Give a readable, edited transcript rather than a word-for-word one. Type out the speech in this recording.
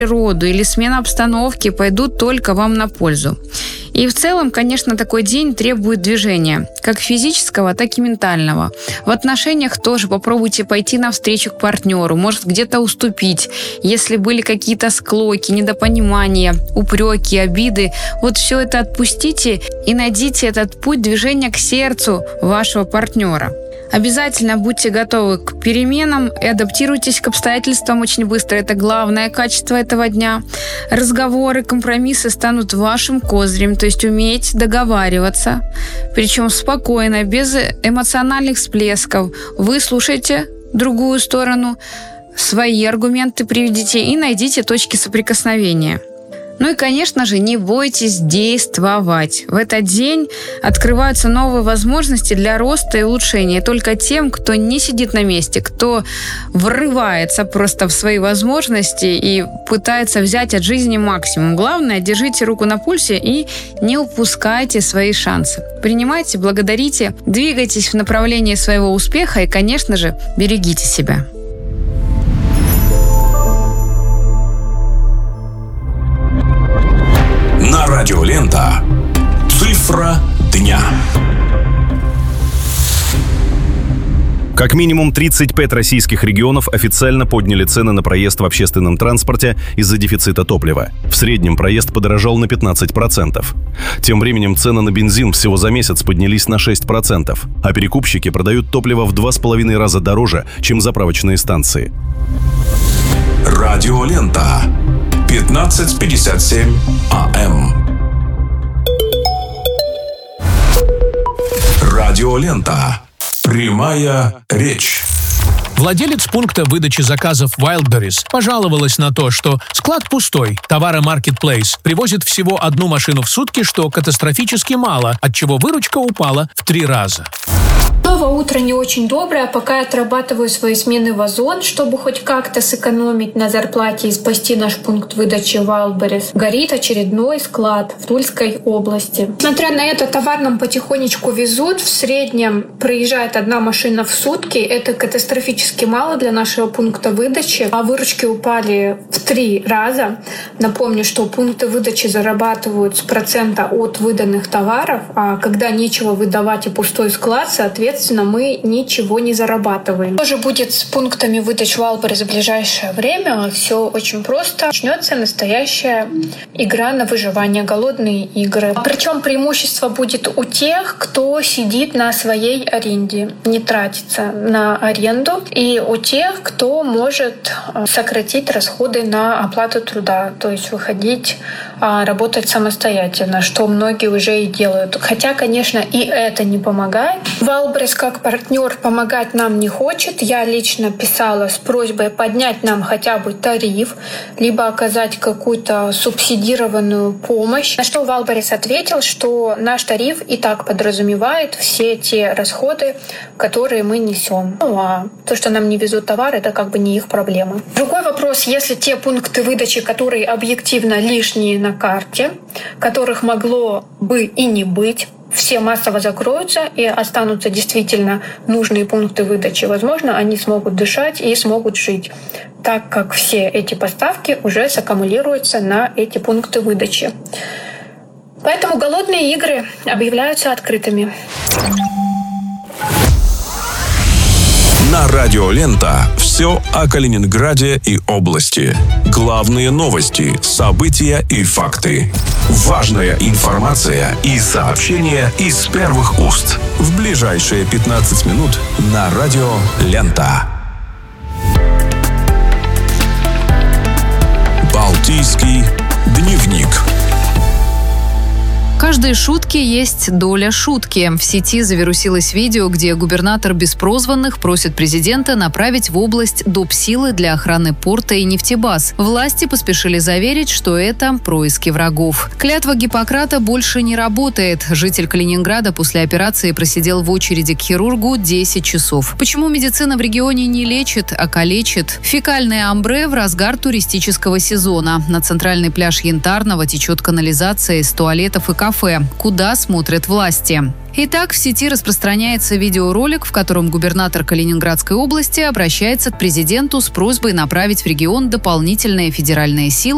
природу или смена обстановки пойдут только вам на пользу. И в целом, конечно, такой день требует движения, как физического, так и ментального. В отношениях тоже попробуйте пойти навстречу к партнеру, может где-то уступить. Если были какие-то склоки, недопонимания, упреки, обиды, вот все это отпустите и найдите этот путь движения к сердцу вашего партнера. Обязательно будьте готовы к переменам и адаптируйтесь к обстоятельствам очень быстро. Это главное качество этого дня. Разговоры, компромиссы станут вашим козырем, то есть умейте договариваться, причем спокойно, без эмоциональных всплесков. Вы слушайте другую сторону, свои аргументы приведите и найдите точки соприкосновения. Ну и, конечно же, не бойтесь действовать. В этот день открываются новые возможности для роста и улучшения. Только тем, кто не сидит на месте, кто врывается просто в свои возможности и пытается взять от жизни максимум. Главное, держите руку на пульсе и не упускайте свои шансы. Принимайте, благодарите, двигайтесь в направлении своего успеха и, конечно же, берегите себя. На радио Лента. Цифра дня. Как минимум 35 российских регионов официально подняли цены на проезд в общественном транспорте из-за дефицита топлива. В среднем проезд подорожал на 15%. Тем временем цены на бензин всего за месяц поднялись на 6%, а перекупщики продают топливо в 2,5 раза дороже, чем заправочные станции. Радио Лента. 15:57 АМ. Радио Лента. Прямая речь. Владелец пункта выдачи заказов Wildberries пожаловалась на то, что склад пустой, товары Marketplace привозят всего одну машину в сутки, что катастрофически мало, отчего выручка упала в 3 раза. Снова утро не очень доброе, пока я отрабатываю свои смены в Озон, чтобы хоть как-то сэкономить на зарплате и спасти наш пункт выдачи Wildberries. Горит очередной склад в Тульской области. Несмотря на это, товар нам потихонечку везут. В среднем проезжает одна машина в сутки. Это катастрофически мало для нашего пункта выдачи. А выручки упали в 3 раза. Напомню, что пункты выдачи зарабатывают с процента от выданных товаров, а когда нечего выдавать и пустой склад, соответственно, мы ничего не зарабатываем. Что же будет с пунктами выдачи Wildberries в ближайшее время? Все очень просто. Начнется настоящая игра на выживание, голодные игры. Причем преимущество будет у тех, кто сидит на своей аренде, не тратится на аренду, и у тех, кто может сократить расходы на оплату труда, то есть выходить, работать самостоятельно, что многие уже и делают. Хотя, конечно, и это не помогает. Wildberries как партнер помогать нам не хочет. Я лично писала с просьбой поднять нам хотя бы тариф, либо оказать какую-то субсидированную помощь. На что Wildberries ответил, что наш тариф и так подразумевает все те расходы, которые мы несем. Ну а то, что нам не везут товар, это как бы не их проблема. Другой вопрос, если те пункты выдачи, которые объективно лишние на карте, которых могло бы и не быть, все массово закроются и останутся действительно нужные пункты выдачи. Возможно, они смогут дышать и смогут жить, так как все эти поставки уже саккумулируются на эти пункты выдачи. Поэтому голодные игры объявляются открытыми. На радио Лента все о Калининграде и области. Главные новости, события и факты. Важная информация и сообщения из первых уст. В ближайшие 15 минут на радио Лента. Балтийский дневник. Каждой шутке есть доля шутки. В сети завирусилось видео, где губернатор Беспрозванных просит президента направить в область допсилы для охраны порта и нефтебаз. Власти поспешили заверить, что это происки врагов. Клятва Гиппократа больше не работает. Житель Калининграда после операции просидел в очереди к хирургу 10 часов. Почему медицина в регионе не лечит, а калечит? Фекальное амбре в разгар туристического сезона. На центральный пляж Янтарного течет канализация из туалетов и кафе. Куда смотрят власти? Итак, в сети распространяется видеоролик, в котором губернатор Калининградской области обращается к президенту с просьбой направить в регион дополнительные федеральные силы